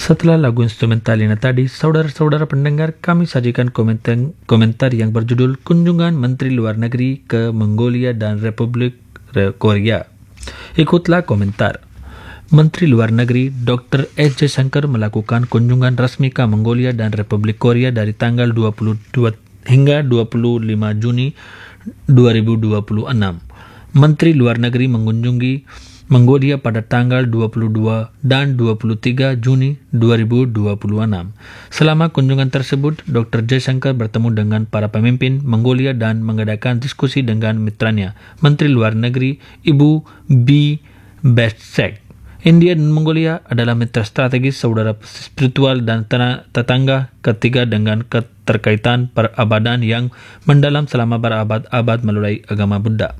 Setelah lagu instrumental ini tadi, saudara-saudara pendengar, kami sajikan komentar yang berjudul Kunjungan Menteri Luar Negeri ke Mongolia dan Republik Korea. Ikutlah komentar. Menteri Luar Negeri Dr. S. Jaishankar melakukan kunjungan resmi ke Mongolia dan Republik Korea dari tanggal 22 hingga 25 Juni 2026. Menteri Luar Negeri mengunjungi Mongolia pada tanggal 22 dan 23 Juni 2026. Selama kunjungan tersebut, Dr. Jaishankar bertemu dengan para pemimpin Mongolia dan mengadakan diskusi dengan mitranya, Menteri Luar Negeri Ibu B. Besek. India dan Mongolia adalah mitra strategis, saudara spiritual dan tetangga ketiga dengan keterkaitan perabadan yang mendalam selama berabad-abad melalui agama Buddha.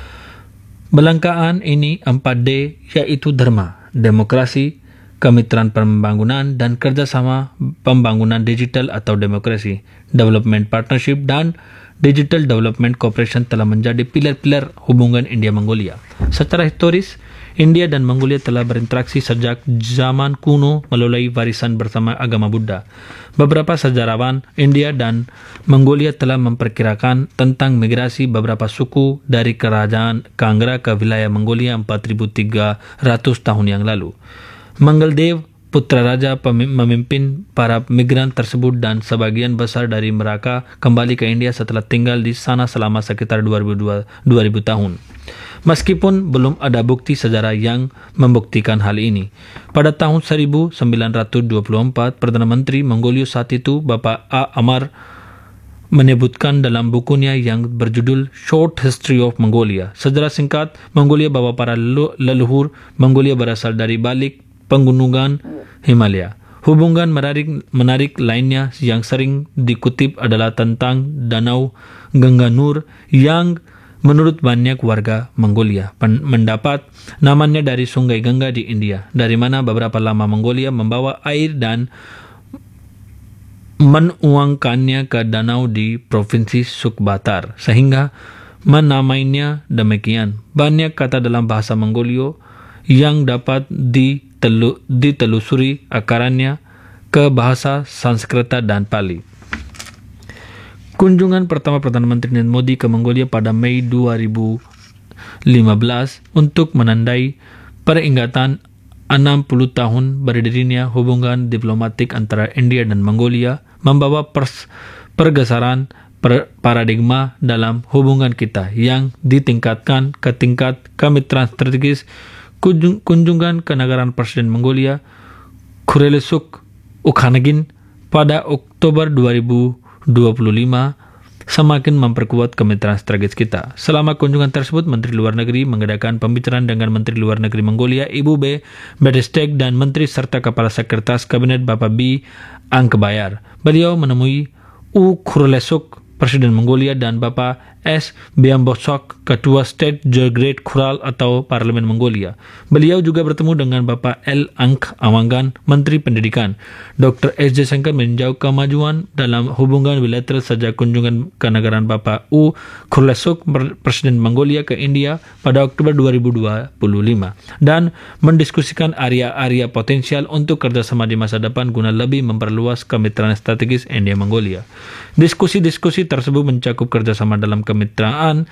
Belangkaan ini 4D, yaitu Dharma, demokrasi, kemitraan pembangunan, dan kerjasama pembangunan digital atau demokrasi, development partnership, dan digital development cooperation telah menjadi pilar-pilar hubungan India-Mongolia. Secara historis, India dan Mongolia telah berinteraksi sejak zaman kuno melalui warisan bersama agama Buddha. Beberapa sejarawan India dan Mongolia telah memperkirakan tentang migrasi beberapa suku dari kerajaan Kangra ke wilayah Mongolia 4.300 tahun yang lalu. Mangaldev, putra raja, memimpin para migran tersebut dan sebagian besar dari mereka kembali ke India setelah tinggal di sana selama sekitar 2000 tahun. Meskipun belum ada bukti sejarah yang membuktikan hal ini. Pada tahun 1924, Perdana Menteri Mongolia saat itu, Bapak A. Amar, menyebutkan dalam bukunya yang berjudul Short History of Mongolia, sejarah singkat Mongolia, bahwa para leluhur Mongolia berasal dari balik pegunungan Himalaya. Hubungan menarik lainnya yang sering dikutip adalah tentang Danau Ganganur yang menurut banyak warga Mongolia mendapat namanya dari Sungai Gangga di India, dari mana beberapa lama Mongolia membawa air dan menuangkannya ke danau di Provinsi Sukbatar, sehingga menamainya demikian. Banyak kata dalam bahasa Mongolia yang dapat ditelusuri akarannya ke bahasa Sanskerta dan Pali. Kunjungan pertama Perdana Menteri Modi ke Mongolia pada Mei 2015 untuk menandai peringatan 60 tahun berdirinya hubungan diplomatik antara India dan Mongolia membawa pergeseran paradigma dalam hubungan kita yang ditingkatkan ke tingkat kemitraan strategis. Kunjungan ke negara Presiden Mongolia Khurelsukh Ukhanagin pada Oktober 2025 semakin memperkuat kemitraan strategis kita. Selama kunjungan tersebut, Menteri Luar Negeri mengadakan pembicaraan dengan Menteri Luar Negeri Mongolia Ibu B. Bedestek dan Menteri serta Kepala Sekretaris Kabinet Bapak B. Angkebayar. Beliau menemui U. Khurelsukh, Presiden Mongolia, dan Bapak S. Byambosok, Ketua State Great Khural atau Parlemen Mongolia. Beliau juga bertemu dengan Bapak L. Ankh Awangan, Menteri Pendidikan. Dr. S. Jaishankar meninjau kemajuan dalam hubungan bilateral sejak kunjungan ke negara Bapak U. Khurelsukh, Presiden Mongolia, ke India pada Oktober 2025 dan mendiskusikan area-area potensial untuk kerjasama di masa depan guna lebih memperluas kemitraan strategis India-Mongolia. Diskusi-diskusi tersebut mencakup kerjasama dalam kemitraan